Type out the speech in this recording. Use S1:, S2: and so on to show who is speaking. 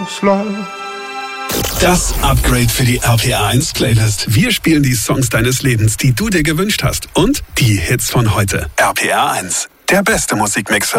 S1: Das Upgrade für die RPR1 Playlist. Wir spielen die Songs deines Lebens, die du dir gewünscht hast. Und die Hits von heute. RPR1, der beste Musikmixer.